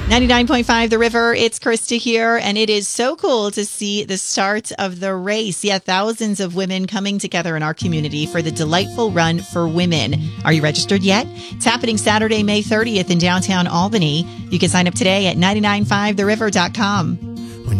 99.5 The River, it's Krista here, and it is so cool to see the start of the race. Yeah, thousands of women coming together in our community for the Delightful Run for Women. Are you registered yet? It's happening Saturday, May 30th in downtown Albany. You can sign up today at 995theriver.com.